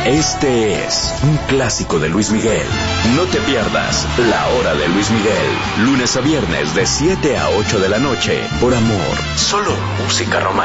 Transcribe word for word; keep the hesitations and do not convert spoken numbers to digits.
Este es un clásico de Luis Miguel. No te pierdas La Hora de Luis Miguel, lunes a viernes de siete a ocho de la noche, por Amor, solo música romántica.